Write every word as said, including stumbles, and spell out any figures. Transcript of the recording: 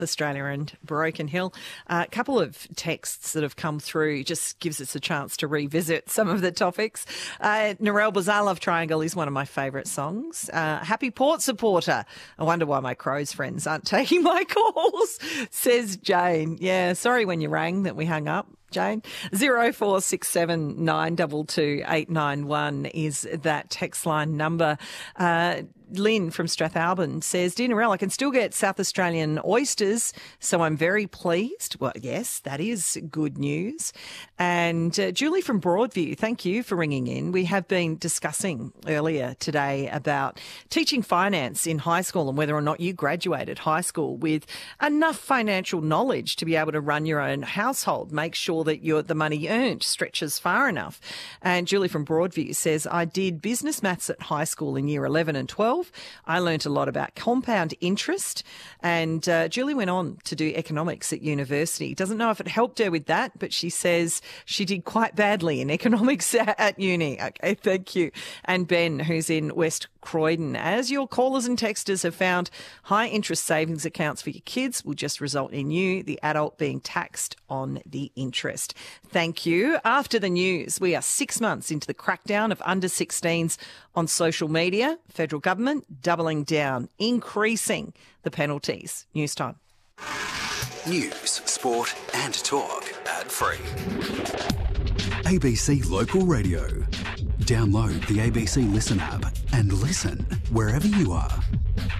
Australia and Broken Hill. A couple of texts that have come through just gives us a chance to revisit some of the topics. Uh, Narelle Bazaar, Love Triangle is one of my favourite songs. Uh, Happy Port supporter. I wonder why my Crows friends aren't taking my calls, says Jane. Yeah, sorry when you rang that we hung up. Jane, zero four six seven nine two two eight nine one is that text line number. Uh, Lynn from Strathalbyn says, Dear Narelle, I can still get South Australian oysters, so I'm very pleased. Well, yes, that is good news. And uh, Julie from Broadview, thank you for ringing in. We have been discussing earlier today about teaching finance in high school and whether or not you graduated high school with enough financial knowledge to be able to run your own household, make sure that your the money earned stretches far enough. And Julie from Broadview says, I did business maths at high school in year eleven and twelve. I learnt a lot about compound interest, and uh, Julie went on to do economics at university. Doesn't know if it helped her with that, but she says she did quite badly in economics at, at uni. Okay, thank you. And Ben, who's in West Croydon, as your callers and texters have found, high interest savings accounts for your kids will just result in you, the adult, being taxed on the interest. Thank you. After the news, we are six months into the crackdown of under sixteens on social media. Federal government doubling down, increasing the penalties. News time. News, sport and talk. Ad-free. A B C Local Radio. Download the A B C Listen app and listen wherever you are.